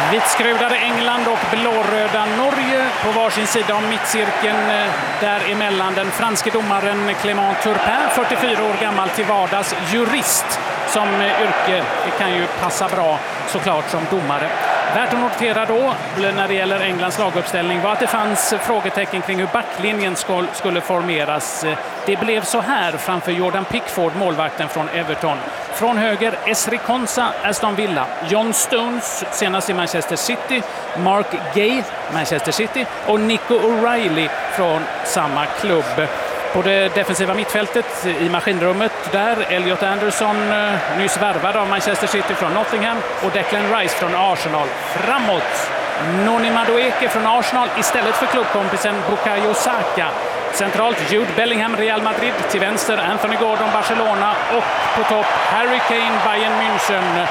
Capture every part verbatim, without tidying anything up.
Vitskrudade England och blåröda Norge på varsin sida om mittcirkeln. Däremellan den franske domaren Clément Turpin, fyrtiofyra år gammal till vardags, jurist som yrke. Det kan ju passa bra såklart som domare. Värt att notera då när det gäller Englands laguppställning var att det fanns frågetecken kring hur backlinjen skulle formeras. Det blev så här framför Jordan Pickford, målvakten från Everton. Från höger Esri Konsa, Aston Villa. John Stones, senast i Manchester City. Mark Gay, Manchester City. Och Nico O'Reilly från samma klubb. På det defensiva mittfältet i maskinrummet där Elliot Anderson, nyss värvad av Manchester City från Nottingham, och Declan Rice från Arsenal. Framåt Noni Madueke från Arsenal istället för klubbkompisen Bukayo Saka. Centralt Jude Bellingham, Real Madrid. Till vänster Anthony Gordon, Barcelona. Och på topp Harry Kane, Bayern München.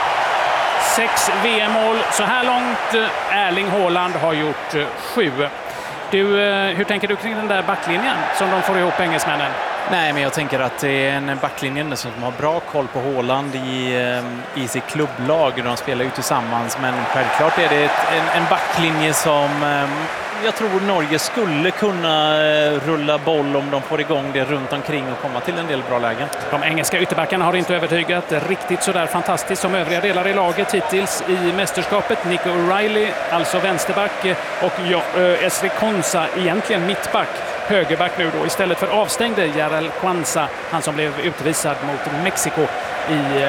Sex V M-mål så här långt. Erling Haaland har gjort sju. Du, hur tänker du kring den där backlinjen som de får ihop, engelsmännen? Nej, men jag tänker att det är en backlinje som har bra koll på Haaland i, i sitt klubblag. De spelar ju tillsammans, men självklart är det ett, en, en backlinje som jag tror Norge skulle kunna rulla boll om de får igång det runt omkring och komma till en del bra lägen. De engelska ytterbackarna har inte övertygat riktigt så där fantastiskt som övriga delar i laget hittills i mästerskapet. Nico O'Reilly, alltså vänsterback, och Esri Konsa, egentligen mittback. Högerback nu då, istället för avstängde Jarell Kwanza, han som blev utvisad mot Mexiko i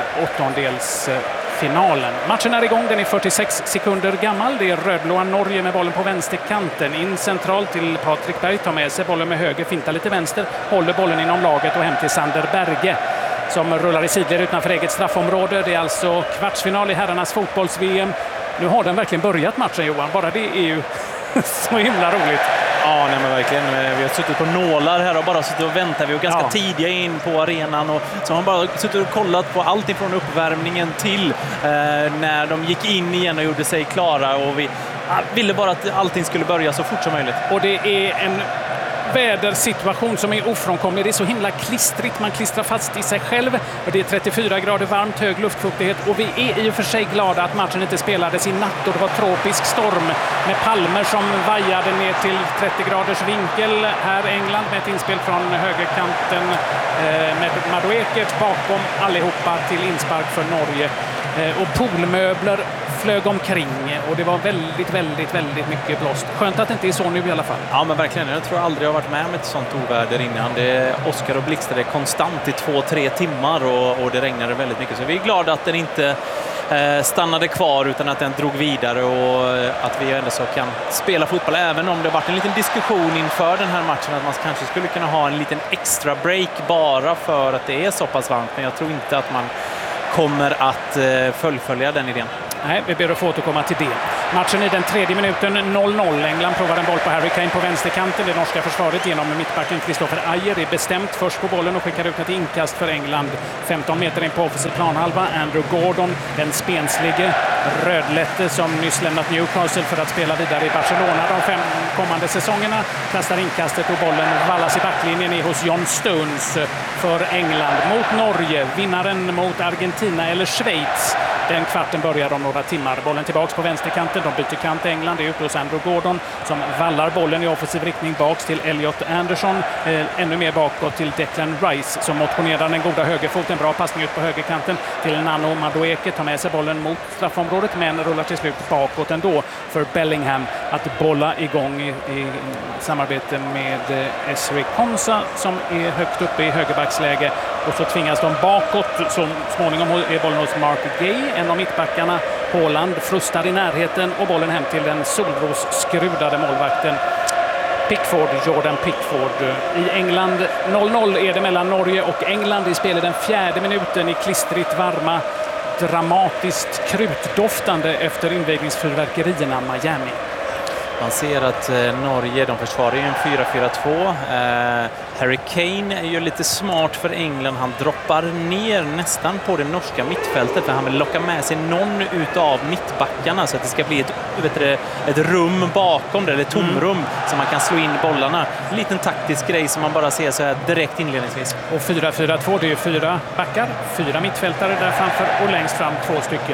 åttondelsfinalen. Matchen är igång, den är fyrtiosex sekunder gammal. Det är rödblåa Norge med bollen på vänsterkanten. In centralt till Patrik Berg, tar med sig bollen med höger, fintar lite vänster, håller bollen inom laget och hem till Sander Berge som rullar i sidled utanför eget straffområde. Det är alltså kvartsfinal i herrarnas fotbolls-V M. Nu har den verkligen börjat matchen, Johan. Bara det är ju så himla roligt. Ja, nej, men verkligen. Vi har suttit på nålar här och bara suttit och väntat. Vi är ganska ja. tidiga in på arenan och så har man bara suttit och kollat på allt från uppvärmningen till eh, när de gick in igen och gjorde sig klara, och vi ville bara att allting skulle börja så fort som möjligt. Och det är en vädersituation som är ofrånkomlig. Det är så himla klistrigt, man klistrar fast i sig själv. Det är trettiofyra grader varmt, hög luftfuktighet, och vi är i och för sig glada att matchen inte spelades i natt och det var tropisk storm med palmer som vajade ner till trettio graders vinkel. Här England med ett inspel från högerkanten med Madueke bakom allihopa till inspark för Norge. Och poolmöbler flög omkring och det var väldigt, väldigt, väldigt mycket blåst. Skönt att det inte är så nu i alla fall. Ja, men verkligen. Jag tror aldrig jag har varit med med ett sånt oväder innan. Det åskar och blixtrade konstant i två, tre timmar och, och det regnade väldigt mycket. Så vi är glada att den inte eh, stannade kvar utan att den drog vidare och att vi ändå så kan spela fotboll. Även om det varit en liten diskussion inför den här matchen att man kanske skulle kunna ha en liten extra break bara för att det är så pass varmt. Men jag tror inte att man kommer att eh, fullfölja den idén. Nej, vi ber att få återkomma till det. Matchen i den tredje minuten, noll noll. England provar en boll på Harry Kane på vänsterkanten. Det norska försvaret genom mittbacken Kristoffer Ajer är bestämt först på bollen och skickar ut ett inkast för England. femton meter in på offensiv planhalva. Andrew Gordon, den spenslige rödlätte som nyss lämnat Newcastle för att spela vidare i Barcelona de fem kommande säsongerna, kastar inkastet och bollen vallas i backlinjen i hos John Stones för England mot Norge. Vinnaren mot Argentina eller Schweiz. Den kvarten börjar om några timmar. Bollen tillbaks på vänsterkanten. De byter kant till England. Det är ute hos Andrew Gordon som vallar bollen i offensiv riktning baks till Elliot Anderson. Eh, ännu mer bakåt till Declan Rice som motionerar den goda högerfoten. Bra passning ut på högerkanten till Nano Madueke. Tar med sig bollen mot straffområdet men rullar till slut bakåt ändå för Bellingham att bolla igång i, i samarbete med eh, Esri Konsa som är högt uppe i högerbacksläge. Och så tvingas de bakåt. Så småningom är bollen hos Mark Gay, en av mittbackarna. Haaland frustar i närheten och bollen hem till den solrosskrudade målvakten Pickford, Jordan Pickford. I England noll noll är det mellan Norge och England. I spelar den fjärde minuten i klistrigt varma, dramatiskt krutdoftande efter invigningsfyrverkerierna Miami. Man ser att eh, Norge, de försvarar ju en fyra fyra två. Eh, Harry Kane är ju lite smart för England. Han droppar ner nästan på det norska mittfältet för han vill locka med sig någon utav mittbackarna så att det ska bli ett, vet du, ett rum bakom det, eller tomrum mm. så man kan slå in bollarna. En liten taktisk grej som man bara ser så här direkt inledningsvis. Och fyra fyra två, det är fyra backar, fyra mittfältare där framför och längst fram två stycken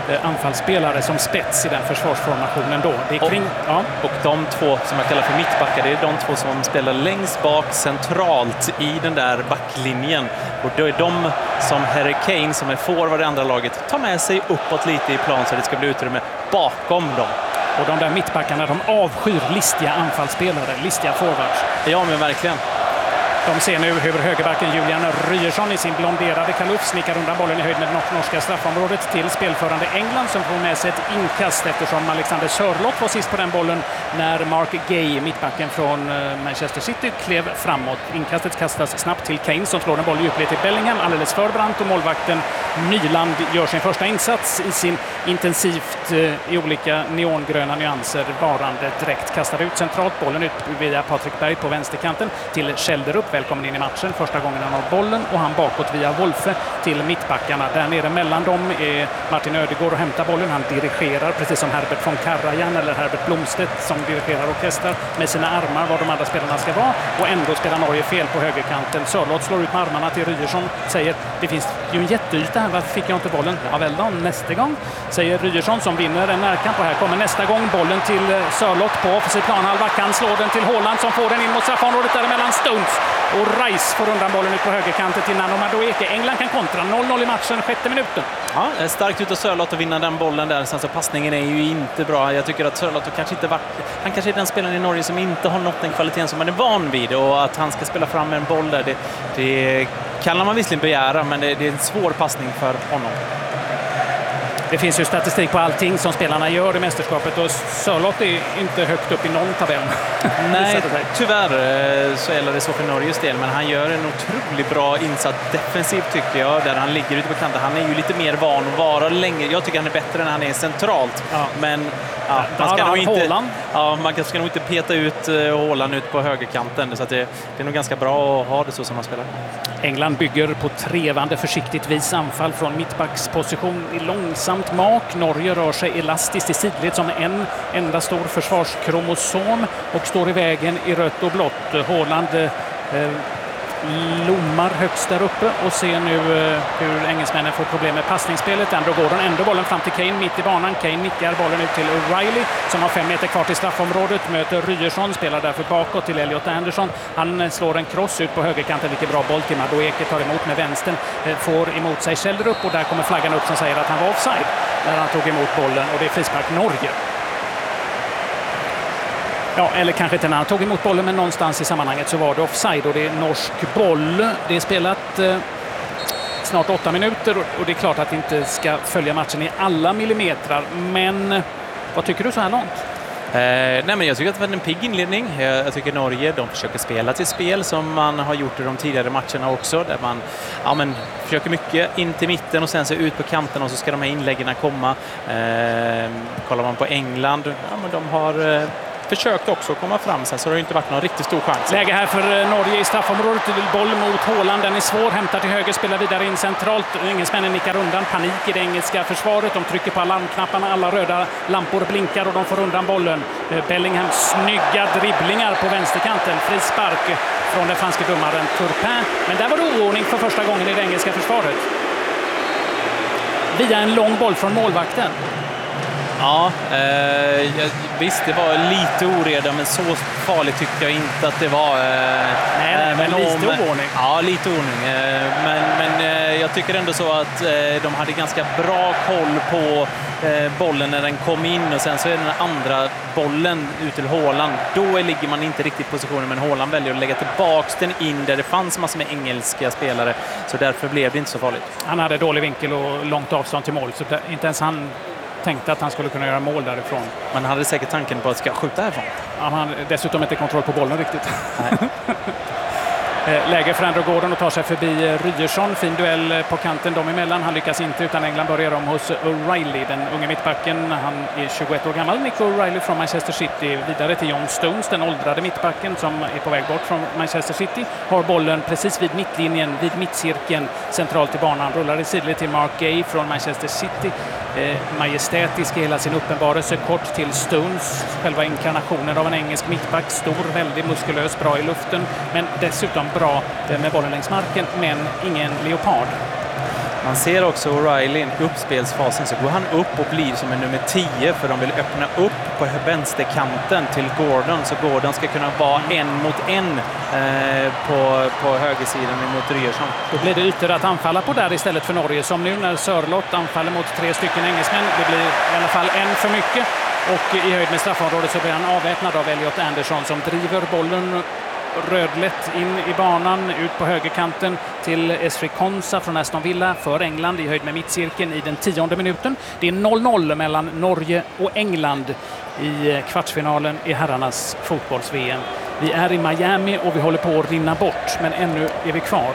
anfallsspelare som spets i den försvarsformationen då. Det är kring, och, ja. och de två som jag kallar för mittbackar, det är de två som spelar längst bak centralt i den där backlinjen. Och då är de som Harry Kane, som är forward i andra laget, tar med sig uppåt lite i plan så det ska bli utrymme bakom dem. Och de där mittbackarna, de avskyr listiga anfallsspelare, listiga forwards. Ja, men verkligen. De ser nu hur högerbacken Julian Ryerson i sin blonderade kalufs snickar undan bollen i höjd med det norska straffområdet till spelförande England, som får med sig ett inkast eftersom Alexander Sörloth var sist på den bollen när Mark Gay, mittbacken från Manchester City, klev framåt. Inkastet kastas snabbt till Kane som slår en boll i djupled till Bellingham, alldeles för brant, och målvakten Nyland gör sin första insats i sin intensivt i olika neongröna nyanser varande direkt kastar ut centralt bollen ut via Patrik Berg på vänsterkanten till Schelderup. Välkommen in i matchen, första gången han har bollen, och han bakåt via Wolfe till mittbackarna. Där nere mellan dem är Martin Ödegård och hämtar bollen. Han dirigerar precis som Herbert von Karajan eller Herbert Blomstedt som dirigerar orkestrar med sina armar var de andra spelarna ska vara, och ändå spelar Norge fel på högerkanten. Sörloth slår ut med armarna till Ryerson, säger det finns ju en jätteyta här, varför fick jag inte bollen? Ja väl då, nästa gång, säger Ryerson som vinner en närkamp, och här kommer nästa gång bollen till Sörloth på offensiv planhalva. Kan slå den till Haaland som får den in mot straffområdet däremellan Stones. Och Rice får undan bollen ut på högerkanten till Nano Madueke. England kan kontra noll noll i matchen, sjätte minuten. Ja, starkt ut av Sörloth att vinna den bollen där. Sen så passningen är ju inte bra. Jag tycker att Sörloth kanske inte varit... Han kanske är den spelaren i Norge som inte har nått den kvaliteten som man är van vid. Och att han ska spela fram en boll där, det, det kan man visserligen begära, men det, det är en svår passning för honom. Det finns ju statistik på allting som spelarna gör i mästerskapet, och Sörloth är inte högt upp i någon tabell. Nej, tyvärr så är det så för Norges del, men han gör en otroligt bra insats defensivt tycker jag, där han ligger ute på kanten. Han är ju lite mer van att vara längre. Jag tycker han är bättre när han är centralt, ja. men ja, man ska nog inte, ja, man ska nog inte peta ut Haaland ut på högerkanten, så att det, det är nog ganska bra att ha det så som han spelar. England bygger på trevande försiktigt vis anfall från mittbacksposition i långsamt mak. Norge rör sig elastiskt i sidled som en enda stor försvarskromosom och står i vägen i rött och blått. Haaland eh, lommar högst där uppe och ser nu eh, hur engelsmännen får problem med passningsspelet. Ändå går den ändå bollen fram till Kane mitt i banan. Kane nickar bollen ut till O'Reilly som har fem meter kvar till straffområdet. Möter Ryerson, spelar därför bakåt till Elliot Anderson. Han slår en cross ut på högerkanten, vilket bra boll till Madueke, tar emot med vänstern, eh, får emot sig Schelderup, och där kommer flaggan upp som säger att han var offside när han tog emot bollen, och det är frispark Norge. Ja, eller kanske inte när han tog emot bollen, men någonstans i sammanhanget så var det offside, och det är norsk boll. Det är spelat eh, snart åtta minuter, och det är klart att vi inte ska följa matchen i alla millimeter. Men vad tycker du så här långt? Eh, nej men jag tycker att det var en pigg inledning. Jag, jag tycker Norge, de försöker spela till spel som man har gjort i de tidigare matcherna också, där man ja, men, försöker mycket in till mitten och sen så ut på kanten, och så ska de här inläggen komma. Eh, kollar man på England, ja, men de har eh, försökt också komma fram, sen så har det inte varit någon riktigt stor chans. Läge här för Norge i straffområdet, boll mot Haaland, den är svår, hämtar till höger, spelar vidare in centralt. Engelsmännen nickar undan, panik i det engelska försvaret, de trycker på alarmknapparna, alla röda lampor blinkar och de får undan bollen. Bellingham snygga dribblingar på vänsterkanten, frispark från den franske domaren Turpin, men där var det oordning för första gången i det engelska försvaret. Via en lång boll från målvakten. Ja, eh, visst det var lite oreda, men så farligt tyckte jag inte att det var. Eh, nej, nej, men lite oordning. Ja, lite oordning. Eh, men men eh, jag tycker ändå så att eh, de hade ganska bra koll på eh, bollen när den kom in, och sen så är den andra bollen ut till Haaland. Då ligger man inte riktigt i positionen, men Haaland väljer att lägga tillbaks den in där det fanns massor med engelska spelare, så därför blev det inte så farligt. Han hade dålig vinkel och långt avstånd till mål, så där, inte ens han tänkte att han skulle kunna göra mål därifrån. Man hade säkert tanken på att ska skjuta härifrån. Ja, han hade dessutom inte kontroll på bollen riktigt. Nej. Läge för Andrew Gordon och tar sig förbi Ryerson. Fin duell på kanten dem emellan. Han lyckas inte, utan England börjar om hos O'Reilly, den unge mittbacken. Han är tjugoett år gammal, Nick O'Reilly från Manchester City. Vidare till John Stones, den åldrade mittbacken som är på väg bort från Manchester City. Har bollen precis vid mittlinjen, vid mittcirkeln, centralt i banan. Rullar i sidled till Mark Gay från Manchester City. Eh, majestätisk i hela sin uppenbarelse, kort till Stones, själva inkarnationen av en engelsk mittback, stor, väldigt muskulös, bra i luften, men dessutom bra med bollen längs marken, men ingen leopard. Man ser också O'Reilly i uppspelsfasen så går han upp och blir som en nummer tio för de vill öppna upp på vänsterkanten till Gordon så Gordon ska kunna vara en mot en eh, på, på högersidan mot Ryerson. Då blir det ytor att anfalla på där istället för Norge som nu när Sörloth anfaller mot tre stycken engelsmän. Det blir i alla fall en för mycket och i höjd med straffområdet så blir han avväpnad av Elliot Anderson som driver bollen rödlätt in i banan, ut på högerkanten till Esri Konsa från Aston Villa för England i höjd med mittcirkeln i den tionde minuten. Det är noll noll mellan Norge och England i kvartsfinalen i herrarnas fotbolls-V M. Vi är i Miami och vi håller på att rinna bort, men ännu är vi kvar.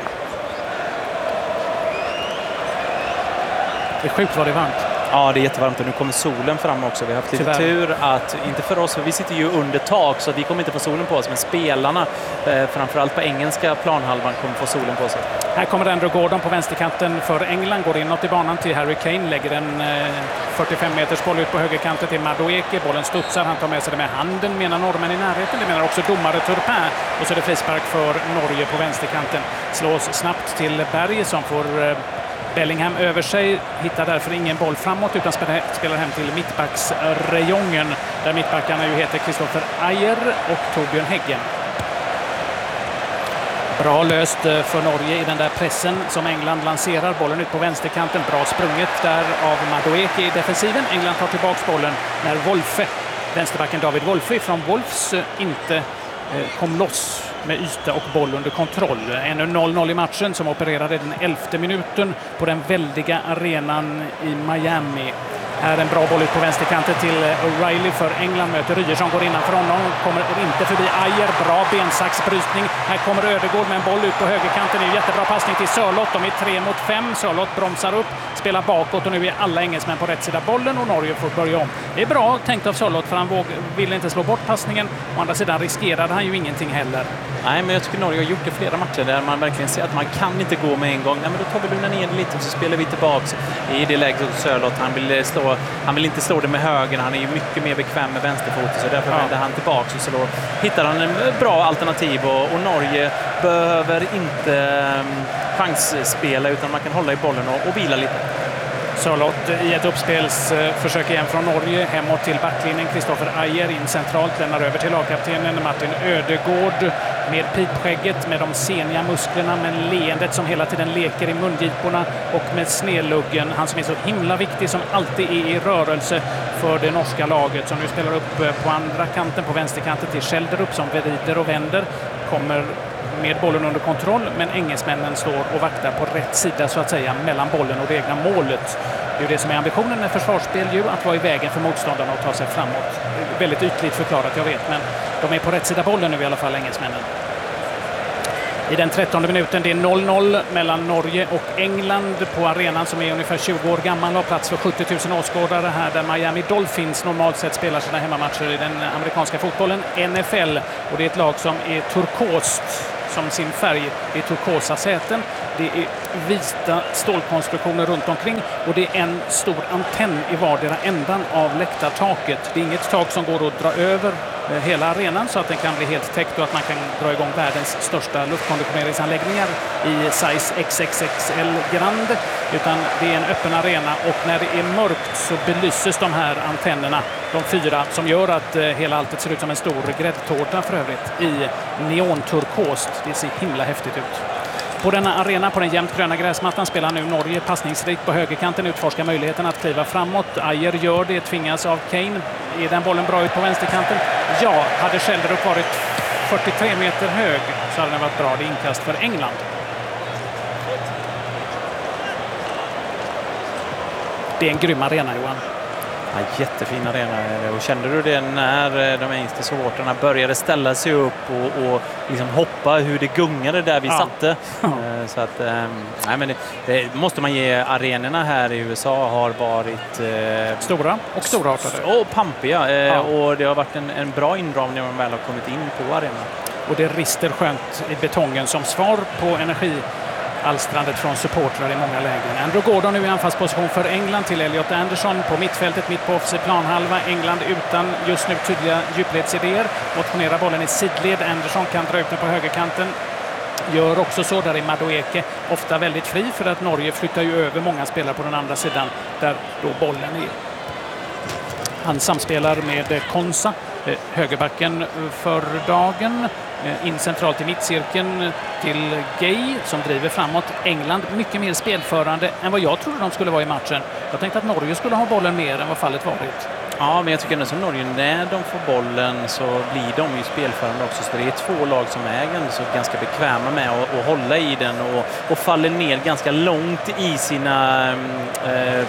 Det är sjukt vad det är varmt. Ja, det är jättevarmt och nu kommer solen fram också. Vi har haft lite Tyvärr. tur att, inte för oss, för vi sitter ju under tak så vi kommer inte få solen på oss, men spelarna, eh, framförallt på engelska planhalvan, kommer få solen på sig. Här kommer Andrew Gordon på vänsterkanten för England, går inåt i banan till Harry Kane, lägger en eh, fyrtiofem meters boll ut på högerkanten till Madueke. Bollen studsar, han tar med sig det med handen, menar norrmän i närheten. Det menar också domare Turpin. Och så är det frispark för Norge på vänsterkanten. Slås snabbt till Berg som får... Eh, Bellingham över sig, hittar därför ingen boll framåt utan spelar hem till mittbacksrejongen där mittbackarna ju heter Christopher Ayer och Torbjörn Häggen. Bra löst för Norge i den där pressen som England lanserar. Bollen ut på vänsterkanten, bra sprunget där av Madueke i defensiven. England tar tillbaka bollen när Wolfe, vänsterbacken David Wolfe från Wolves, inte kom loss med yta och boll under kontroll. Ännu noll noll i matchen som opererade den elfte minuten på den väldiga arenan i Miami. Här en bra boll ut på vänsterkanten till O'Reilly för England, möter Ryerson, går innanför honom, kommer inte förbi Ayer, bra bensaxbrytning. Här kommer Ödegård med en boll ut på högerkanten, en jättebra passning till Sörloth, de är tre mot fem, Sörloth bromsar upp, spelar bakåt och nu är alla engelsmän på rätt sida bollen och Norge får börja om. Det är bra tänkt av Sörloth för han våg, vill inte slå bort passningen, å andra sidan riskerade han ju ingenting heller. Nej, men jag tycker Norge har gjort det flera matcher där man verkligen ser att man kan inte gå med en gång. Nej, men då tar vi lugna ner det lite och så spelar vi tillbaks i det läget som Sörloth. Han vill slå, han vill inte slå det med höger, han är ju mycket mer bekväm med vänsterfoten så därför ja. vänder han tillbaks och så då hittar han en bra alternativ och, och Norge behöver inte um, chansspela utan man kan hålla i bollen och, och vila lite. Sörloth i ett uppspelsförsök igen från Norge, hemåt till backlinjen. Christopher Ayer in centralt, lämnar över till lagkaptenen Martin Ödegård med pipskägget, med de seniga musklerna, med leendet som hela tiden leker i mungiporna och med snedluggen. Han som är så himla viktig, som alltid är i rörelse för det norska laget, som nu spelar upp på andra kanten, på vänsterkanten till Schelderup som vrider och vänder, kommer med bollen under kontroll, men engelsmännen står och vaktar på rätt sida så att säga mellan bollen och det egna målet. Det är det som är ambitionen med försvarsspel ju, att vara i vägen för motståndarna och ta sig framåt. Väldigt ytligt förklarat, jag vet, men de är på rätt sida bollen nu i alla fall, engelsmännen. I den trettonde minuten, det är noll noll mellan Norge och England på arenan som är ungefär tjugo år gammal och plats för sjuttio tusen åskådare här där Miami Dolphins normalt sett spelar sina hemmamatcher i den amerikanska fotbollen, N F L. Och det är ett lag som är turkost som sin färg. Det är turkosa säten, det är vita stålkonstruktioner runt omkring och det är en stor antenn i vardera ändan av läktartaket. Det är inget tak som går att dra över hela arenan så att den kan bli helt täckt och att man kan dra igång världens största luftkonditioneringsanläggningar i size X X X L Grand, utan det är en öppen arena och när det är mörkt så belyses de här antennerna, de fyra, som gör att hela alltet ser ut som en stor gräddtårta för övrigt i neonturkost. Det ser himla häftigt ut. På denna arena, på den jämnt gröna gräsmattan, spelar nu Norge passningsrikt på högerkanten, utforskar möjligheten att kliva framåt. Ayer gör det, tvingas av Kane. Är den bollen bra ut på vänsterkanten? Ja, hade Schelderup varit fyrtiotre meter hög så hade den varit bra. Det är inkast för England. Det är en grym arena, Johan. Ja, jättefin arena. Och kände du det när de engelska supportrarna började ställa sig upp och, och liksom hoppa, hur det gungade där vi ja. satte. Så att, nej, men det, det måste man ge, arenorna här i U S A har varit eh, stora och storartade. Och pampiga. Eh, ja. Och det har varit en, en bra inramning när man väl har kommit in på arenan. Och det rister skönt i betongen som svar på energi. Alstrandet från supportrar i många lägen. Andrew Gordon nu i anfallsposition för England till Elliot Anderson på mittfältet, mitt på offensiv planhalva. England utan just nu tydliga djupledsidéer. Motionerar bollen i sidled. Anderson kan dra ut den på högerkanten. gör också så. Där är Madueke ofta väldigt fri för att Norge flyttar ju över många spelare på den andra sidan där då bollen är. Han samspelar med Konsa, högerbacken för dagen. In centralt i mittcirkeln till Gay som driver framåt. England mycket mer spelförande än vad jag trodde de skulle vara i matchen. Jag tänkte att Norge skulle ha bollen mer än vad fallet varit. Ja, men jag tycker ändå som Norge, när de får bollen så blir de ju spelförande också. Så det är två lag som är så ganska bekväma med att, att hålla i den och, och faller ner ganska långt i sina eh,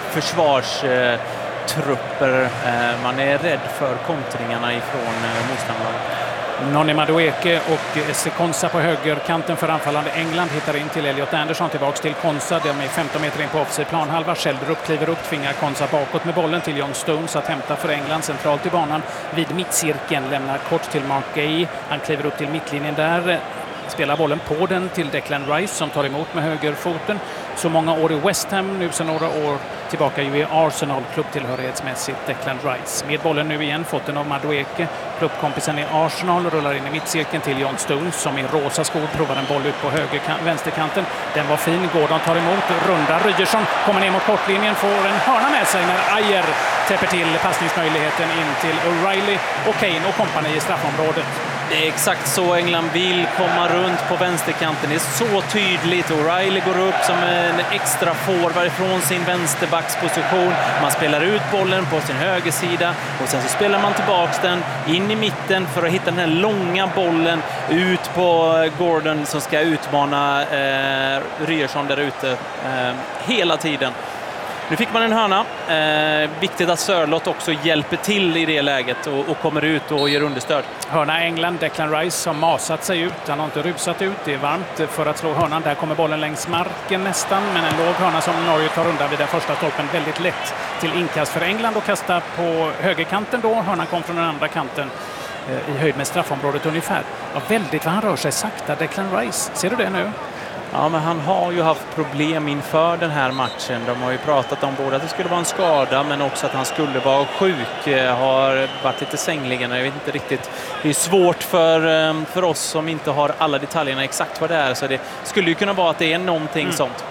försvarstrupper. Eh, man är rädd för kontringarna ifrån eh, motståndarlaget. Nonny Madueke och Konsa på högerkanten för anfallande England hittar in till Elliot Anderson, tillbaks till Konsa. De är femton meter in på offside planhalva. Sheldrup kliver upp, tvingar Konsa bakåt med bollen till John Stones att hämta för England centralt i banan vid mittcirkeln. Lämnar kort till Mark Gay. Han kliver upp till mittlinjen där. Spelar bollen på den till Declan Rice som tar emot med högerfoten. Så många år i West Ham, nu sedan några år tillbaka ju i Arsenal, klubbtillhörighetsmässigt Declan Rice. Med bollen nu igen, fått den av Madueke. Klubbkompisen i Arsenal rullar in i mittcirkeln till John Stones som i rosa skor provar en boll ut på höger vänsterkanten. Den var fin, Gordon tar emot, rundar Ryerson, kommer ner mot kortlinjen, får en hörna med sig när Ajer täpper till passningsmöjligheten in till O'Reilly och Kane och kompani i straffområdet. Det är exakt så England vill komma runt på vänsterkanten. Det är så tydligt. O'Reilly går upp som en extra forward från sin vänsterbacksposition. Man spelar ut bollen på sin högersida och sen så spelar man tillbaks den in i mitten för att hitta den här långa bollen ut på Gordon som ska utmana eh, Ryerson där ute eh, hela tiden. Nu fick man en hörna. Eh, viktigt att Sörlott också hjälper till i det läget och, och kommer ut och ger understöd. Hörna England, Declan Rice har masat sig ut. Han har inte rusat ut. Det är varmt för att slå hörnan. Där kommer bollen längs marken nästan. Men en låg hörna som Norge tar undan vid den första stolpen. Väldigt lätt till inkast för England och kasta på högerkanten då. Hörnan kom från den andra kanten eh, i höjd med straffområdet ungefär. Ja, väldigt vad han rör sig sakta, Declan Rice. Ser du det nu? Ja, men han har ju haft problem inför den här matchen. De har ju pratat om både att det skulle vara en skada men också att han skulle vara sjuk. Har varit lite sängligen. Jag vet inte riktigt. Det är svårt för, för oss som inte har alla detaljerna exakt vad det är. Så det skulle ju kunna vara att det är någonting mm. sånt.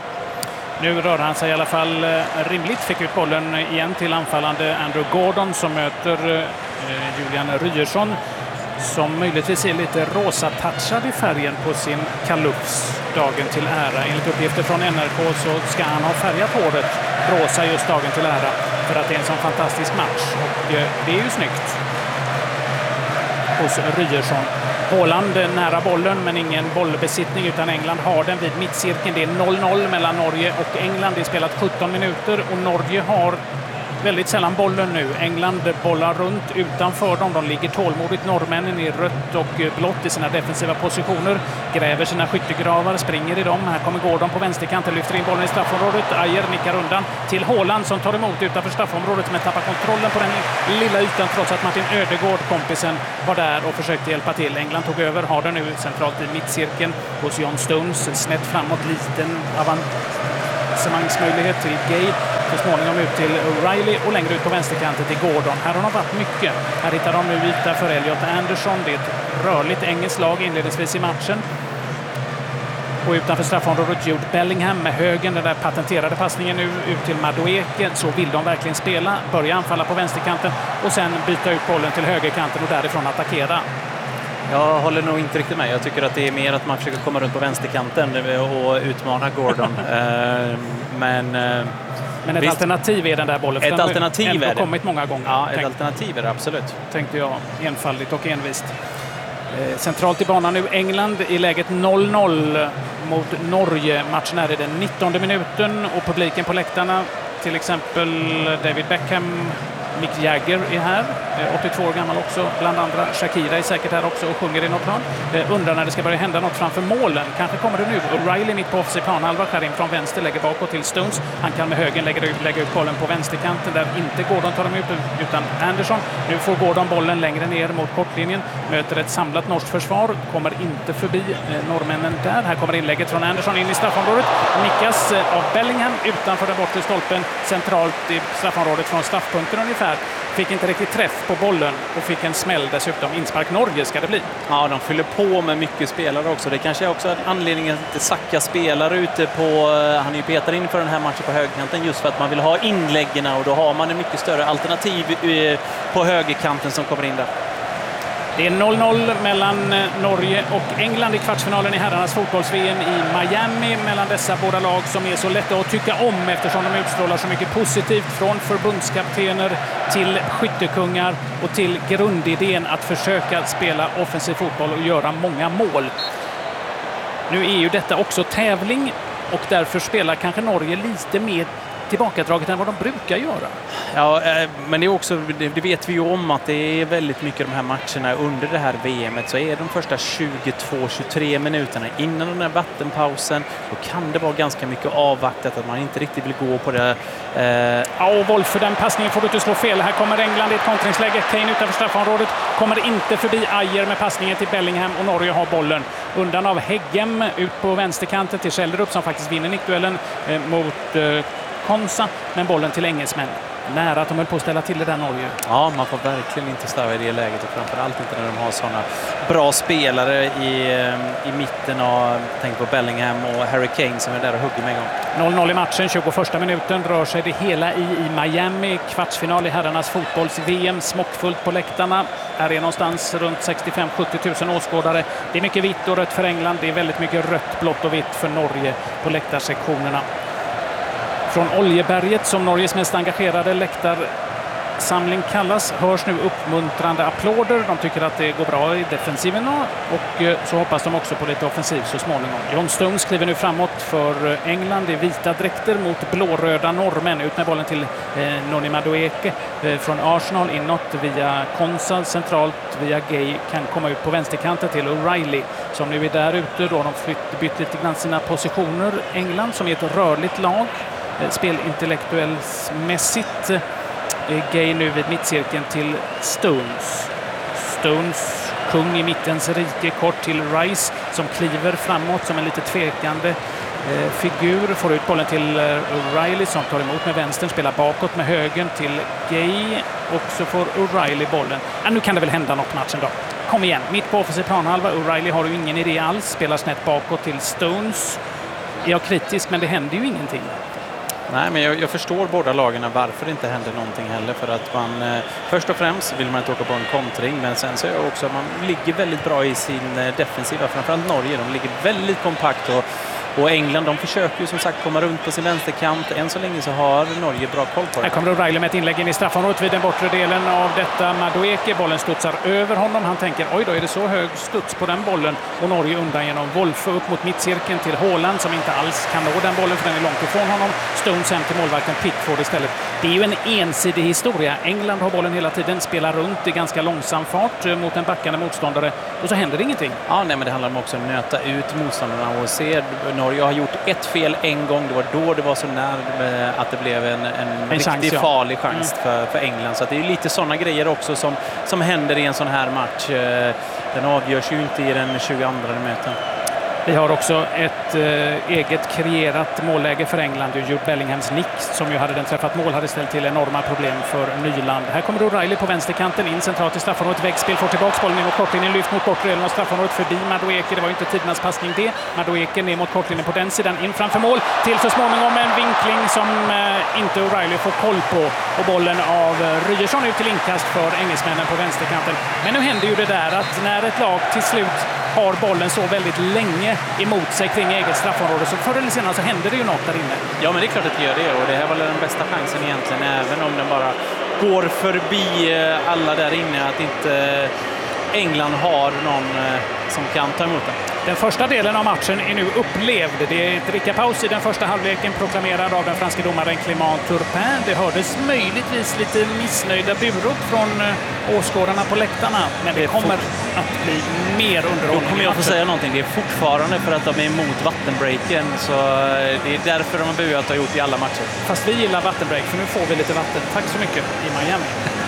Nu rör han sig i alla fall rimligt. Fick ut bollen igen till anfallande Andrew Gordon som möter eh, Julian Ryerson. Som möjligtvis är lite rosa-touchad i färgen på sin kalufs dagen till ära. Enligt uppgifter från N R K så ska han ha färgat håret rosa just dagen till ära för att det är en sån fantastisk match. Och det är ju snyggt hos Ryerson. Håland nära bollen men ingen bollbesittning utan England har den vid mittcirkeln. Det är noll noll mellan Norge och England. Det är spelat sjutton minuter och Norge har väldigt sällan bollen nu. England bollar runt utanför dem. De ligger tålmodigt. Norrmännen i rött och blått i sina defensiva positioner. Gräver sina skyttegravar, springer i dem. Här kommer Gordon på vänsterkanten, lyfter in bollen i straffområdet. Ajer nickar undan till Håland som tar emot utanför straffområdet men tappar kontrollen på den lilla ytan trots att Martin Ödegård, kompisen, var där och försökte hjälpa till. England tog över, har den nu centralt i mittcirkeln hos John Stones. Snett framåt, liten avancemangsmöjlighet till Gay. Så småningom ut till O'Reilly och längre ut på vänsterkanten till Gordon. Här har de varit mycket. Här hittar de nu yta för Elliot Anderson. Det är ett rörligt engelskt lag inledningsvis i matchen. Och utanför straffområdet Jude Bellingham med högen. Den där patenterade passningen nu ut till Madueke. Så vill de verkligen spela. Börja anfalla på vänsterkanten och sen byta ut bollen till högerkanten och därifrån attackera. Jag håller nog inte riktigt med. Jag tycker att det är mer att man försöker komma runt på vänsterkanten och utmana Gordon. Men... Men ett Visst. alternativ är den där bollen. Ett alternativ är det. Kommit många gånger. Ja, ett tänk, alternativ är det absolut. Tänkte jag enfaldigt och envist. Eh, centralt i banan nu England i läget noll noll mot Norge. Matchen är i den nittonde minuten och publiken på läktarna, till exempel David Beckham, Mick Jagger är här, åttiotvå år gammal också, bland andra. Shakira är säkert här också och sjunger i något plan. Undrar när det ska börja hända något framför målen. Kanske kommer det nu. O'Reilly mitt på offside planhalva, skär in från vänster, lägger bakåt till Stones. Han kan med högen lägga ut, lägga ut bollen på vänsterkanten där inte Gordon tar dem ut utan Anderson. Nu får Gordon bollen längre ner mot kortlinjen. Möter ett samlat norskt försvar. Kommer inte förbi eh, norrmännen där. Här kommer inlägget från Anderson in i straffområdet. Nickas eh, av Bellingham utanför den bortre stolpen. Centralt i straffområdet från straffpunkten ungefär. där. Fick inte riktigt träff på bollen och fick en smäll dessutom. Inspark Norge ska det bli. Ja, de fyller på med mycket spelare också. Det kanske är också anledningen att Saka spelar ute på... Han är ju petad in för den här matchen på högerkanten just för att man vill ha inläggen och då har man en mycket större alternativ på högerkanten som kommer in där. Det är noll noll mellan Norge och England i kvartsfinalen i herrarnas fotbolls-V M i Miami. Mellan dessa båda lag som är så lätta att tycka om eftersom de utstrålar så mycket positivt från förbundskaptener till skyttekungar och till grundidén att försöka spela offensiv fotboll och göra många mål. Nu är ju detta också tävling och därför spelar kanske Norge lite mer tillbakadraget än vad de brukar göra. Ja, men det är också, det vet vi ju om att det är väldigt mycket de här matcherna under det här V M:et så är de första tjugotvå till tjugotre minuterna innan den här vattenpausen då kan det vara ganska mycket avvaktat att man inte riktigt vill gå på det. Eh... Ja, och Wolf för den passningen får du inte slå fel. Här kommer England i ett kontringsläge. Kane utanför straffområdet kommer inte förbi Ajer med passningen till Bellingham och Norge har bollen. Undan av Heggem ut på vänsterkanten till Schjelderup som faktiskt vinner nickduellen eh, mot eh, Konsa, men bollen till engelsmän. Nära att de höll på att ställa till det där Norge. Ja, man får verkligen inte slarva i det läget och framförallt inte när de har sådana bra spelare i, i mitten av, tänk på Bellingham och Harry Kane som är där och hugger med en gång. noll noll i matchen, tjugoförsta minuten rör sig det hela i, i Miami. Kvartsfinal i herrarnas fotbolls-V M, smockfullt på läktarna. Här är någonstans runt sextiofem till sjuttio tusen åskådare. Det är mycket vitt och rött för England, det är väldigt mycket rött, blått och vitt för Norge på läktarsektionerna. Från Oljeberget, som Norges mest engagerade läktarsamling kallas, hörs nu uppmuntrande applåder. De tycker att det går bra i defensiven och så hoppas de också på lite offensiv så småningom. John Stones skriver nu framåt för England. Det är vita dräkter mot blåröda norrmän. Ut med bollen till eh, Noni Madueke eh, från Arsenal inåt via Konsa. Centralt via Gay kan komma ut på vänsterkanten till O'Reilly som nu är där ute. Då de flytt, bytt lite grann sina positioner. England som är ett rörligt lag. Spelintellektuellsmässigt Gay nu vid mittcirkeln till Stones. Stones, kung i mittens rike, kort till Rice som kliver framåt som en lite tvekande eh, figur. Får ut bollen till eh, O'Reilly som tar emot med vänstern, spelar bakåt med högen till Gay och så får O'Reilly bollen. Ja, nu kan det väl hända något matchen då. Kom igen, mitt på offensiv planhalva. O'Reilly har ju ingen idé alls, spelar snett bakåt till Stones. Jag är kritisk men det händer ju ingenting. Nej, men jag, jag förstår båda lagen varför det inte händer någonting heller. För att man, eh, först och främst vill man inte åka på en kontring. Men sen så är det också att man ligger väldigt bra i sin eh, defensiva. Framförallt Norge, de ligger väldigt kompakt. Och, och England, de försöker ju som sagt komma runt på sin vänsterkant. Än så länge så har Norge bra koll på det. Här kommer O'Reilly med ett inlägg in i straffområdet vid den bortre delen av detta Madueke. Bollen studsar över honom. Han tänker, oj då är det så hög studs på den bollen. Och Norge undan genom Wolfe upp mot mittcirkeln till Haaland som inte alls kan nå den bollen för den är långt ifrån honom. Stones hem till målvakten Pickford istället. Det är ju en ensidig historia. England har bollen hela tiden, spelar runt i ganska långsam fart mot en backande motståndare och så händer det ingenting. Ja, nej, men det handlar om också att nöta ut motståndarna och se. Norge har gjort ett fel en gång. Det var då det var så nära att det blev en, en, en riktigt chans, ja. farlig chans mm. för, för England. Så att det är lite sådana grejer också som, som händer i en sån här match. Den avgörs ju inte i den tjugoandra minuten. Vi har också ett eh, eget kreerat målläge för England. Jude Bellinghams nick som ju hade den träffat mål hade ställt till enorma problem för Nyland. Här kommer O'Reilly på vänsterkanten in centralt i straffområdet. Väggspel får tillbaka bollen in mot kortlinjen. Lyft mot bortre delen av straffområdet förbi Madueke. Det var ju inte tidernas passning det. Madueke ner mot kortlinjen på den sidan. In framför mål till så småningom en vinkling som eh, inte O'Reilly får koll på. Och bollen av eh, Ryerson ut till inkast för engelsmännen på vänsterkanten. Men nu händer ju det där att när ett lag till slut har bollen så väldigt länge emot sig kring eget straffområde så förr eller senare så händer det ju något där inne. Ja, men det är klart att det gör det och det här var den bästa chansen egentligen även om den bara går förbi alla där inne att inte England har någon som kan ta emot den. Den första delen av matchen är nu upplevd. Det är ett drickapaus i den första halvleken proklamerad av den franska domaren Clément Turpin. Det hördes möjligtvis lite missnöjda burop från åskådarna på läktarna. Men det kommer att bli mer underhållning. Då kommer jag få säga någonting. Det är fortfarande för att de är emot vattenbreaken. Så det är därför de har buat och har gjort i alla matcher. Fast vi gillar vattenbreak för nu får vi lite vatten. Tack så mycket i Miami.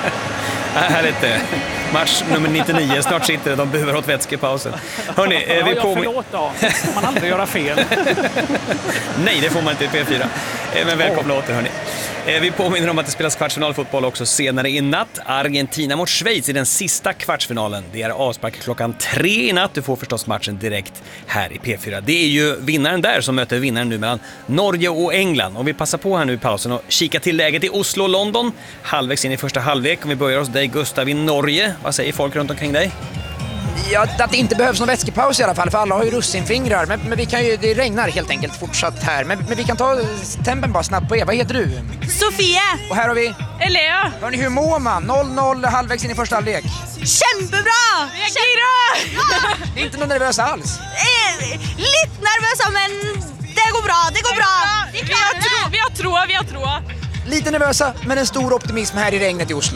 Här är inte match nummer nittionio. Snart sitter de buar åt vätskepausen. Hörrni, ja, vi jag på... förlåt då. Får man aldrig göra fel? Nej, det får man inte i P fyra. Men välkomna oh. åter, hörni. Vi påminner om att det spelas kvartsfinalfotboll också senare i natt. Argentina mot Schweiz i den sista kvartsfinalen. Det är avspark klockan tre i natt. Du får förstås matchen direkt här i P fyra. Det är ju vinnaren där som möter vinnaren nu mellan Norge och England. Och vi passar på här nu i pausen och kika till läget i Oslo och London. Halvvägs in i första halvlek. Om vi börjar hos dig, Gustav, i Norge. Vad säger folk runt omkring dig? Ja, att det inte behövs någon vätskepaus i alla fall, för alla har ju russinfingrar. Men, men vi kan ju, det regnar helt enkelt fortsatt här. Men, men vi kan ta tempen bara snabbt på er. Vad heter du? Sofia! Och här har vi? Elea! Hörrni, hur mår man? noll noll halvvägs in i första halvlek. Kämpebra! Kämpebra! Det är inte någon nervös alls. Eh, lite nervösa, men det går bra, det går bra. Vi har tro, vi har tro, vi har tro. Lite nervösa, men en stor optimism här i regnet i Oslo.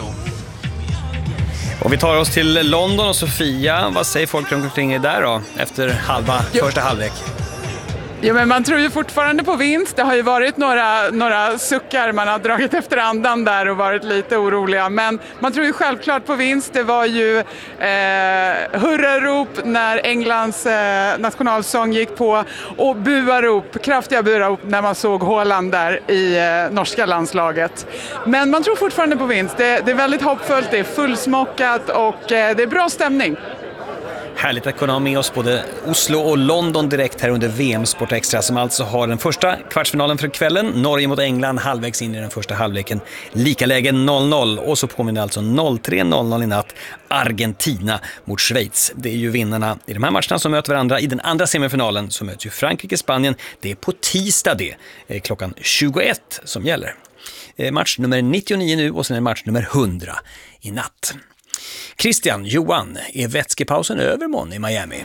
Och vi tar oss till London och Sofia. Vad säger folk runt omkring er där då? Efter halva, jo. första halvlek. Ja, men man tror ju fortfarande på vinst. Det har ju varit några, några suckar. Man har dragit efter andan där och varit lite oroliga. Men man tror ju självklart på vinst. Det var ju eh, hurrarop när Englands eh, nationalsång gick på. Och buarop, kraftiga buarop när man såg Haaland där i eh, norska landslaget. Men man tror fortfarande på vinst. Det, det är väldigt hoppfullt, det är fullsmockat och eh, det är bra stämning. Härligt att kunna ha med oss både Oslo och London direkt här under V M Sport Extra, som alltså har den första kvartsfinalen för kvällen. Norge mot England halvvägs in i den första halvleken. Lika läge noll noll, och så påminner alltså noll tre noll noll i natt Argentina mot Schweiz. Det är ju vinnarna i de här matcherna som möter varandra. I den andra semifinalen så möter ju Frankrike-Spanien. Det är på tisdag det, klockan tjugoett som gäller. Match nummer nittionio nu och sen är match nummer hundra i natt. Christian, Johan, är vätskepausen över mån i Miami?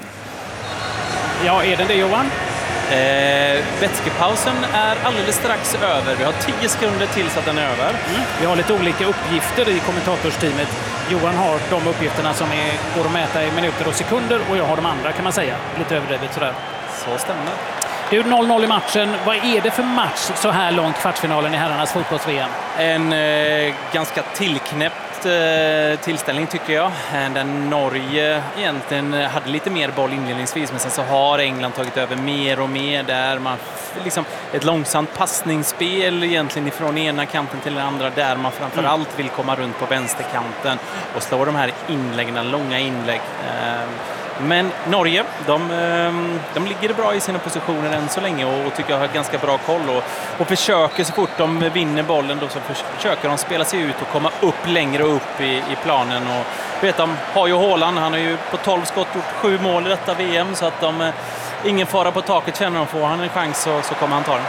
Ja, är den det, Johan? Eh, vätskepausen är alldeles strax över. Vi har tio sekunder tills att den är över. Mm. Vi har lite olika uppgifter i kommentatorsteamet. Johan har de uppgifterna som är, går att mäta i minuter och sekunder, och jag har de andra, kan man säga. Lite överdrivet sådär. Så stämmer. Det är noll noll i matchen. Vad är det för match så här långt, kvartsfinalen i herrarnas fotbolls-V M? En eh, ganska tillknäppt eh, tillställning tycker jag. Där Norge egentligen hade lite mer boll inledningsvis, men sen så har England tagit över mer och mer där. Man liksom ett långsamt passningsspel egentligen ifrån ena kanten till den andra, där man framförallt vill komma runt på vänsterkanten och slå de här inläggen, långa inlägg. Eh, Men Norge, de, de ligger bra i sina positioner än så länge och, och tycker jag har ganska bra koll och, och försöker så fort de vinner bollen då, så försöker de spela sig ut och komma upp längre upp i, i planen. Och vet, de har ju Haaland, han har ju på tolv skott gjort sju mål i detta V M, så att de, ingen fara på taket känner de. Får han en chans så, så kommer han ta den.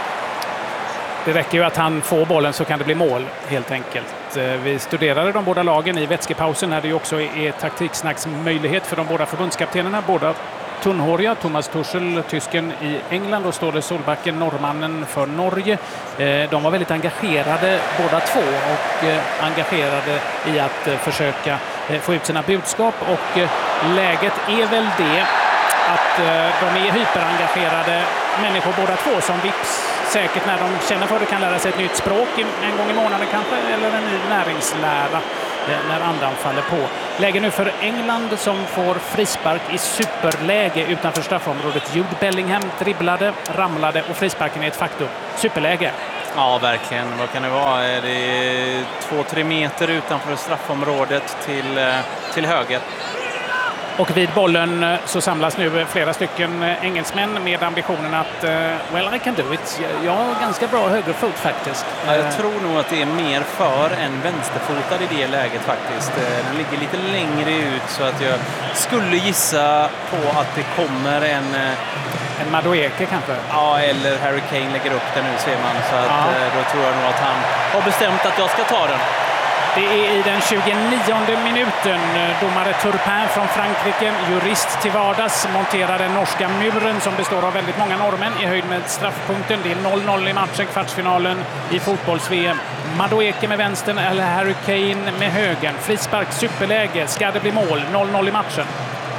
Det räcker ju att han får bollen så kan det bli mål, helt enkelt. Vi studerade de båda lagen i vätskepausen när det ju också är taktiksnacksmöjlighet för de båda förbundskaptenerna. Båda tunnhåriga, Thomas Tuchel, tysken i England, och Ståle Solbacken, norrmannen för Norge. De var väldigt engagerade båda två och engagerade i att försöka få ut sina budskap, och läget är väl det att de är hyperengagerade människor båda två som vips säkert när de känner för det kan lära sig ett nytt språk en gång i månaden kanske, eller en ny näringslära när andan faller på. Läge nu för England som får frispark i superläge utanför straffområdet. Jude Bellingham dribblade, ramlade och frisparken är ett faktum. Superläge. Ja, verkligen. Vad kan det vara? Det är två, tre meter utanför straffområdet till, till höger. Och vid bollen så samlas nu flera stycken engelsmän med ambitionen att well, I can do it. Jag har ganska bra högerfot faktiskt. Ja, jag tror nog att det är mer för än vänsterfotad i det läget faktiskt. Den ligger lite längre ut, så att jag skulle gissa på att det kommer en... En Madueke kanske? Ja, eller Harry Kane lägger upp den nu, ser man. Så att, ja. Då tror jag nog att han har bestämt att jag ska ta den. Det är i den tjugonionde minuten. Domare Turpin från Frankrike, jurist till vardags, monterar den norska muren som består av väldigt många norrmän i höjd med straffpunkten. Det är noll noll i matchen, kvartsfinalen i fotbolls-V M. Madueke med vänstern eller Harry Kane med högern. Frispark, superläge. Ska det bli mål? noll noll i matchen.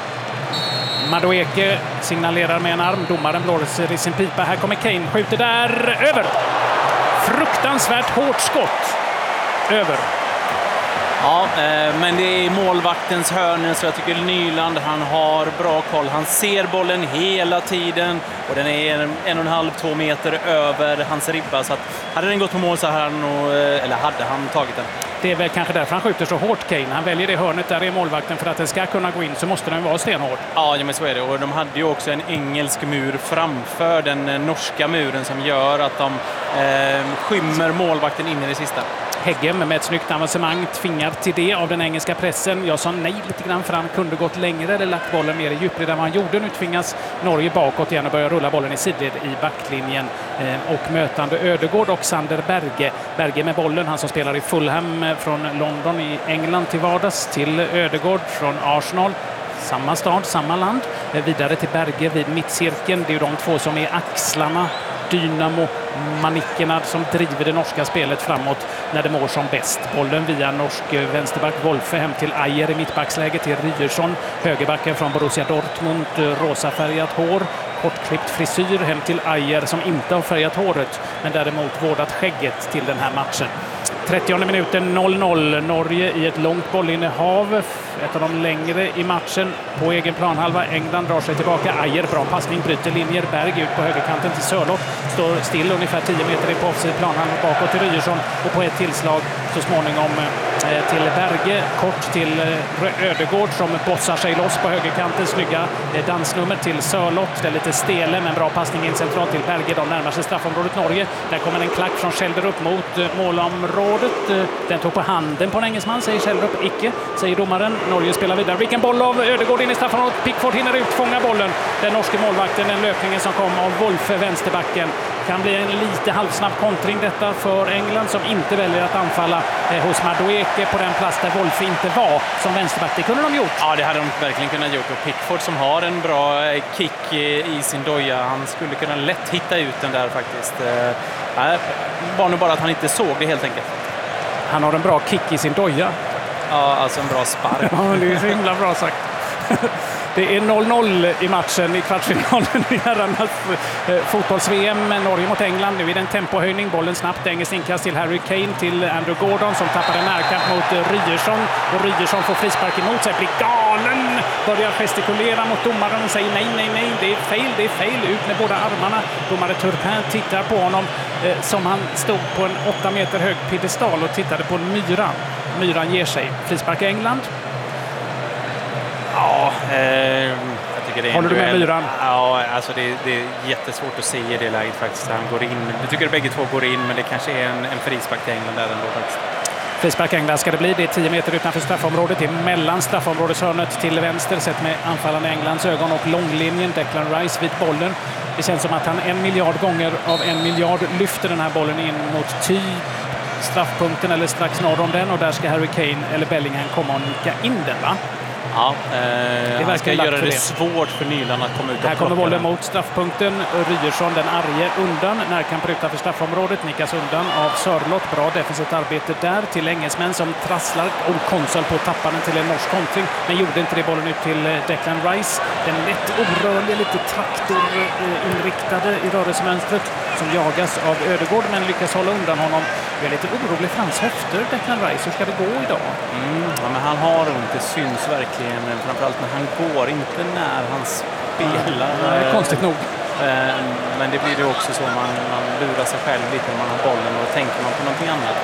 Madueke signalerar med en arm. Domaren blåser i sin pipa. Här kommer Kane. Skjuter där. Över. Fruktansvärt hårt skott. Över. Ja, eh, men det är målvaktens hörnor, så jag tycker Nyland, han har bra koll. Han ser bollen hela tiden och den är en, en och en halv, två meter över hans ribba. Så att hade den gått på mål så hade han, nog, eller hade han tagit den. Det är väl kanske därför han skjuter så hårt, Kane. Han väljer det hörnet där i målvakten, för att den ska kunna gå in så måste den vara stenhård. Ja, men så är det. Och de hade ju också en engelsk mur framför den norska muren som gör att de eh, skymmer målvakten in i det sista. Heggem med ett snyggt avancemang tvingar till det av den engelska pressen. Jag sa nej lite grann, för han kunde gått längre eller lagt bollen mer i djupled än vad han gjorde. Nu tvingas Norge bakåt igen och börjar rulla bollen i sidled i backlinjen. Eh, och mötande Ödegård och Sander Berge. Berge med bollen, han som spelar i Fulham från London i England till vardags, till Ödegård från Arsenal. Samma stad, samma land. Eh, vidare till Berge vid mittcirkeln. Det är ju de två som är axlarna, dynamo, manickerna som driver det norska spelet framåt när det mår som bäst. Bollen via norsk vänsterback Wolfe hem till Ajer i mittbacksläge till Ryerson. Högerbacken från Borussia Dortmund, rosafärgat hår, kortklippt frisyr hem till Ajer som inte har färgat håret men däremot vårdat skägget till den här matchen. trettionde minuten noll noll. Norge i ett långt bollinnehav. Ett av de längre i matchen på egen planhalva. England drar sig tillbaka. Ajer, bra passning, bryter linjer. Berg ut på högerkanten till Sörloth. Står still ungefär tio meter på offside planhalva bakåt till Ryerson. Och på ett tillslag så småningom eh, till Berge. Kort till eh, Ödegård som bossar sig loss på högerkanten. Snygga eh, dansnummer till Sörloth. Det är lite stele men bra passning in centralt till Berge. De närmar sig straffområdet Norge. Där kommer en klack från Schelder upp mot eh, målområdet. Den tog på handen på en engelsman, säger Kjellrup. Icke, säger domaren. Norge spelar vidare. Vilken boll av Ödegård in i straffområdet. Pickford hinner ut, fånga bollen. Den norske målvakten, den löpningen som kom av Wolfe, vänsterbacken. Kan bli en lite halvsnabb kontring detta för England som inte väljer att anfalla eh, hos Madueke på den plats där Wolfe inte var som vänsterback. Det kunde de gjort. Ja, det hade de verkligen kunnat gjort. Och Pickford som har en bra kick i sin doja, han skulle kunna lätt hitta ut den där faktiskt. Eh, var nog bara att han inte såg det helt enkelt. Han har en bra kick i sin doja. Ja, alltså en bra spark. Ja, det är så himla bra sagt. Det är noll noll i matchen i kvartsfinalen i herrarnas eh, fotbolls-V M. Norge mot England. Nu är det en tempohöjning. Bollen snabbt. Engelskt inkast till Harry Kane, till Andrew Gordon som tappade närkamp mot eh, Ryerson. Och Ryerson får frispark emot sig. Blir galen. Börjar gestikulera mot domaren och säger nej, nej, nej. Det är fel, det är fel. Ut med båda armarna. Domare Turpin tittar på honom eh, som han stod på en åtta meter hög piedestal och tittade på Myran. Myran ger sig. Frispark i England. Ja, eh, jag tycker det är Håller du med Myran? Ja, alltså det, det är jättesvårt att se i det läget faktiskt. Han går in. Jag tycker bägge två går in, men det kanske är en, en frispark till England där ändå faktiskt. Frispark England ska det bli. Det är tio meter utanför straffområdet. Det är mellan straffområdeshörnet till vänster sett med anfallande Englands ögon och långlinjen. Declan Rice vid bollen. Det känns som att han en miljard gånger av en miljard lyfter den här bollen in mot typ straffpunkten eller strax norr om den, och där ska Harry Kane eller Bellingham komma och nicka in den, va? Ja, eh, han ska göra det, det svårt för Nyland att komma ut och här kommer bollen den. mot straffpunkten. Ryerson, den arge, undan. Närkamp utanför straffområdet. Nickas undan av Sörloth. Bra defensivt arbete där till engelsmän som trasslar. Och Konsol på tapparen till en norsk kontring. Men gjorde inte det. Bollen ut till Declan Rice. Den lätt orörlig, lite traktorinriktade i rörelsemönstret som jagas av Ödegård men lyckas hålla undan honom. Jag är lite orolig för hans höfter, Declan Rice. Hur ska det gå idag? Mm, ja, men han har ont. Det syns verkligen. Framförallt när han går, inte när han spelar. Nej, konstigt nog. Men det blir ju också så man, man lurar sig själv lite när man har bollen och tänker man på någonting annat.